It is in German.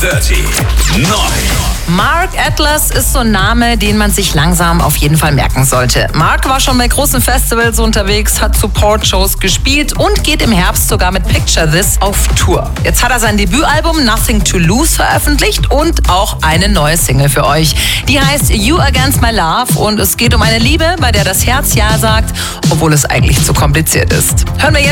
30. 9. Mark Atlas ist so ein Name, den man sich langsam auf jeden Fall merken sollte. Mark war schon bei großen Festivals unterwegs, hat Support-Shows gespielt und geht im Herbst sogar mit Picture This auf Tour. Jetzt hat er sein Debütalbum Nothing to Lose veröffentlicht und auch eine neue Single für euch. Die heißt You Against My Love und es geht um eine Liebe, bei der das Herz Ja sagt, obwohl es eigentlich zu kompliziert ist. Hören wir jetzt